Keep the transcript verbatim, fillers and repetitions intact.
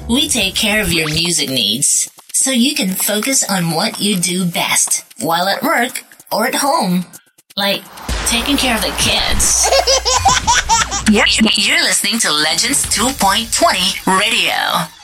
We take care of your music needs so you can focus on what you do best while at work or at home, like taking care of the kids. You're listening to Legends two point twenty Radio.